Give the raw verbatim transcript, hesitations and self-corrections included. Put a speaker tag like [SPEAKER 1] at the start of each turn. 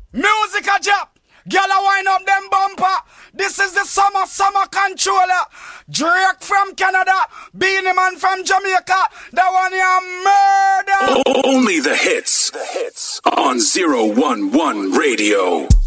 [SPEAKER 1] Music a drop. Girl a wind up them bumper. This is the summer, summer controller. Drake from Canada. Beanie Man from Jamaica. That one you murder.
[SPEAKER 2] O- only the hits. The hits on zero one one Radio.